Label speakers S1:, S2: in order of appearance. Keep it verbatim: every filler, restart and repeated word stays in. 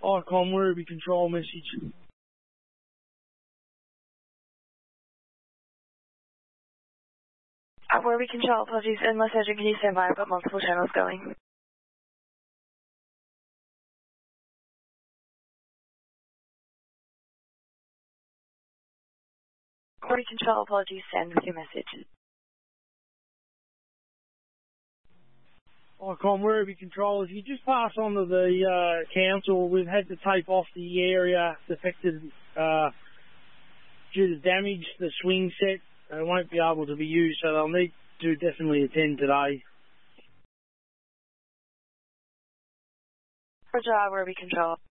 S1: Icon Ruby control message.
S2: Uh, Ruby control, apologies. Unless Edge, can you stand by? I've got multiple channels going. Ruby control, apologies. Stand with your message.
S1: Icon Ruby control, if you just pass on to the uh, council, we've had to tape off the area affected uh, due to damage. The swing set uh, won't be able to be used, so they'll need to definitely attend today.
S2: Roger, Ruby control.